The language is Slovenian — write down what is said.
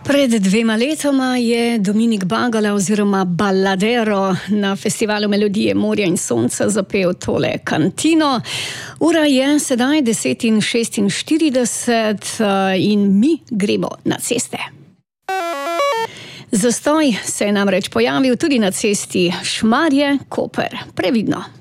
Pred 2 letoma je Dominik Bagala oziroma Balladero na festivalu Melodije morja in sonca zapel tole kantino. Ura je sedaj 10:46 in mi gremo na ceste. Zastoj se je namreč pojavil tudi na cesti Šmarje-Koper. Previdno.